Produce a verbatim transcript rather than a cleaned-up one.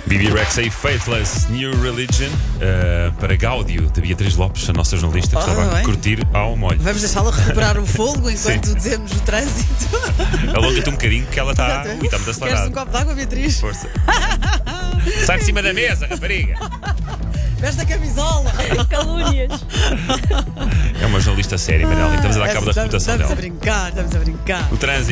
Bibi Rexha e Faithless New Religion uh, para Gáudio, de Beatriz Lopes, a nossa jornalista que Oh, estava bem. a curtir ao molho. Vamos deixá-la recuperar o fôlego enquanto dizemos o trânsito. Alonga-te um bocadinho que ela está. Exatamente. Ui, está muito Queres um acelerada. copo de água, Beatriz? Força. Sai de cima da mesa, rapariga. Veste a camisola. Calúnias. É uma jornalista séria, Manuel. Estamos a dar cabo da reputação Estamos a dela. brincar, estamos a brincar. O trânsito.